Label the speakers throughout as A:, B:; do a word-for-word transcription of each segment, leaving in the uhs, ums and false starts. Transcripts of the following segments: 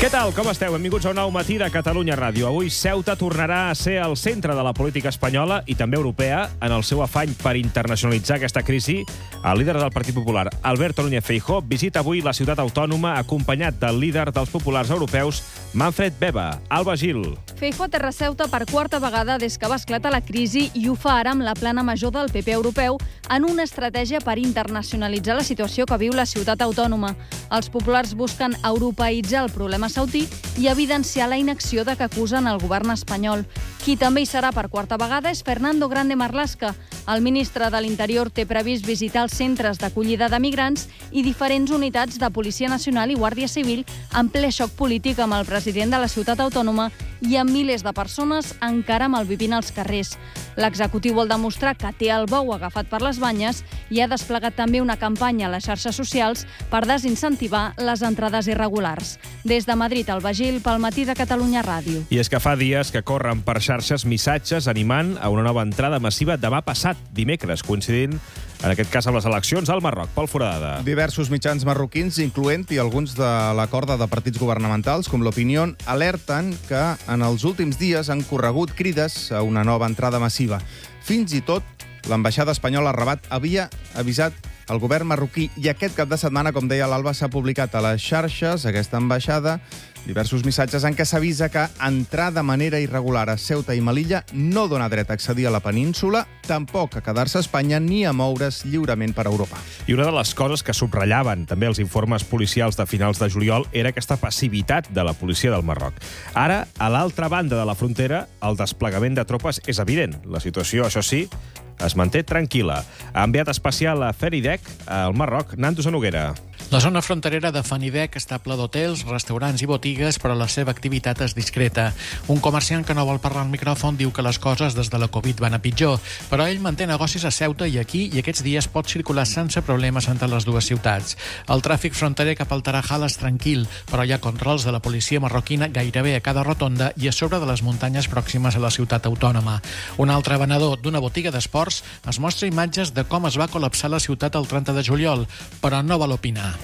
A: Què tal? Com esteu? Benvinguts a un nou matí de Catalunya Ràdio. Avui Ceuta tornarà a ser el centre de la política espanyola i també europea en el seu afany per internacionalitzar aquesta crisi. El líder del Partit Popular, Alberto Núñez Feijóo, visita avui la ciutat autònoma acompanyat del líder dels populars europeus, Manfred Weber. Alba Gil.
B: Feijóo aterra a Ceuta per quarta vegada des que va esclatar la crisi i ho fa ara amb la plana major del P P europeu en una estratègia per internacionalitzar la situació que viu la ciutat autònoma. Els populars busquen europeïtzar el problema saudí i evidenciar la inacció de que acusen el govern espanyol. Qui també hi serà per quarta vegada és Fernando Grande Marlaska. El ministre de l'Interior té previst visitar els centres d'acollida de migrants i diferents unitats de Policia Nacional i Guàrdia Civil en ple xoc polític amb el president de la ciutat autònoma i amb milers de persones encara malvivint als carrers. L'executiu vol demostrar que té el bou agafat per les banyes i ha desplegat també una campanya a les xarxes socials per desincentivar les entrades irregulars. Des de Madrid, Alba Gil, pel matí de Catalunya Ràdio.
A: I és que fa dies que corren per xarxes missatges animant a una nova entrada massiva demà passat, dimecres, coincidint en aquest cas amb les eleccions al Marroc, Pol Foradada.
C: Diversos mitjans marroquins, incloent-hi alguns de la corda de partits governamentals, com l'Opinión, alerten que en els últims dies han corregut crides a una nova entrada massiva. Fins i tot l'ambaixada espanyola a Rabat havia avisat el govern marroquí i aquest cap de setmana, com deia l'Alba, s'ha publicat a les xarxes, aquesta ambaixada, diversos missatges en què s'avisa que entrar de manera irregular a Ceuta i Melilla no dona dret a accedir a la península, tampoc a quedar-se a Espanya ni a moure's lliurement per Europa.
A: I una de les coses que subratllaven també els informes policials de finals de juliol era aquesta passivitat de la policia del Marroc. Ara, a l'altra banda de la frontera, el desplegament de tropes és evident. La situació, això sí, es manté tranquil·la. Ha enviat especial a Feridek, al Marroc, Nando Noguera.
D: La zona fronterera de Feridek està ple d'hotels, restaurants i botigues, però la seva activitat és discreta. Un comerciant que no vol parlar al micròfon diu que les coses des de la Covid van a pitjor, però ell manté negocis a Ceuta i aquí, i aquests dies pot circular sense problemes entre les dues ciutats. El tràfic fronterer cap al Tarajal és tranquil, però hi ha controls de la policia marroquina gairebé a cada rotonda i a sobre de les muntanyes pròximes a la ciutat autònoma. Un altre venedor d'una botiga d'esports es mostra imatges de com es va col·lapsar la ciutat el trenta de juliol, però no vol opinar.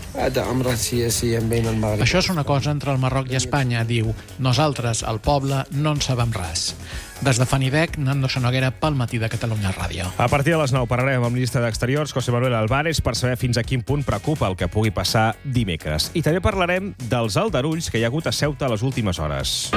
D: Això és una cosa entre el Marroc i Espanya, diu. Nosaltres, el poble, no en sabem res. Des de Feridek, Nando Noguera, pel matí de Catalunya Ràdio.
A: A partir de les nou parlarem amb el ministre d'Exteriors, José Manuel Álvarez, per saber fins a quin punt preocupa el que pugui passar dimecres. I també parlarem dels aldarulls que hi ha hagut a Ceuta a les últimes hores.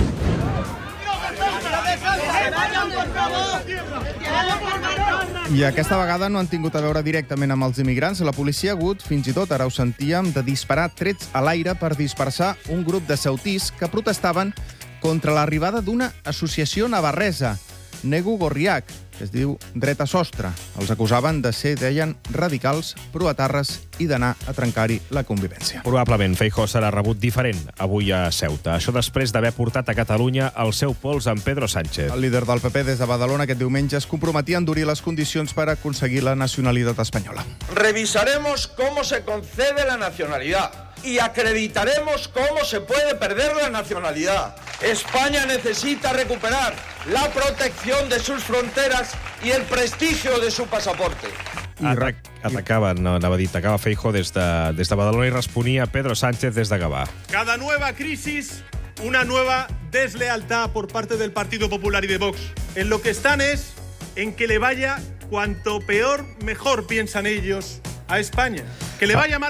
C: I aquesta vegada no han tingut a veure directament amb els immigrants. La policia ha hagut, fins i tot, ara ho sentíem, de disparar trets a l'aire per dispersar un grup de ceutís que protestaven contra l'arribada d'una associació navarresa, Negu Gorriak, que es diu Dreta Sostre. Els acusaven de ser, deien, radicals, proetarres i d'anar a trencar-hi la convivència.
A: Probablement Feijóo serà rebut diferent avui a Ceuta. Això després d'haver portat a Catalunya el seu pols amb Pedro Sánchez.
C: El líder del P P des de Badalona aquest diumenge es comprometia a endurir les condicions per aconseguir la nacionalitat espanyola.
E: Revisaremos cómo se concede la nacionalidad y acreditaremos cómo se puede perder la nacionalidad. España necesita recuperar la protección de sus fronteras y el prestigio de su pasaporte.
A: Atac atacava, no, anava a dir, atacava Feijóo des de, des de Badalona i responia Pedro Sánchez des de Gavà.
F: Cada nueva crisis, una nueva deslealtad por parte del Partido Popular y de Vox. En lo que están es en que le vaya cuanto peor, mejor piensan ellos a España. Que le vaya mal.